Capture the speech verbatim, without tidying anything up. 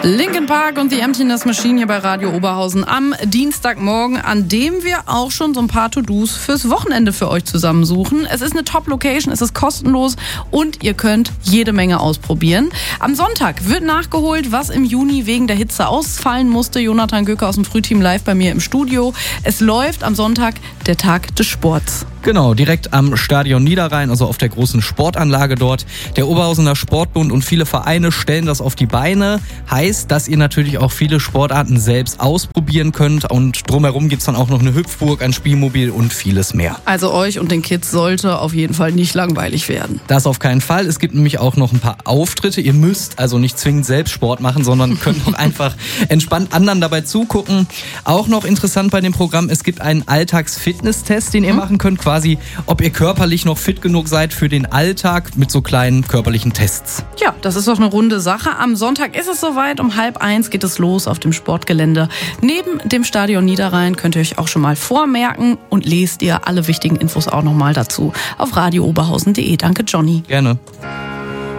Linkin Park und The Emptiness Machine hier bei Radio Oberhausen am Dienstagmorgen, an dem wir auch schon so ein paar To-Dos fürs Wochenende für euch zusammensuchen. Es ist eine Top-Location, es ist kostenlos und ihr könnt jede Menge ausprobieren. Am Sonntag wird nachgeholt, was im Juni wegen der Hitze ausfallen musste. Jonathan Göcke aus dem Frühteam live bei mir im Studio. Es läuft am Sonntag der Tag des Sports. Genau, direkt am Stadion Niederrhein, also auf der großen Sportanlage dort. Der Oberhausener Sportbund und viele Vereine stellen das auf die Beine. Heißt, dass ihr natürlich auch viele Sportarten selbst ausprobieren könnt. Und drumherum gibt's dann auch noch eine Hüpfburg, ein Spielmobil und vieles mehr. Also euch und den Kids sollte auf jeden Fall nicht langweilig werden. Das auf keinen Fall. Es gibt nämlich auch noch ein paar Auftritte. Ihr müsst also nicht zwingend selbst Sport machen, sondern könnt auch einfach entspannt anderen dabei zugucken. Auch noch interessant bei dem Programm, es gibt einen Alltags-Fitness-Test, den ihr mhm. machen könnt, quasi quasi, ob ihr körperlich noch fit genug seid für den Alltag mit so kleinen körperlichen Tests. Ja, das ist doch eine runde Sache. Am Sonntag ist es soweit. Um halb eins geht es los auf dem Sportgelände. Neben dem Stadion Niederrhein könnt ihr euch auch schon mal vormerken und lest ihr alle wichtigen Infos auch nochmal dazu auf radio oberhausen punkt de. Danke, Johnny. Gerne.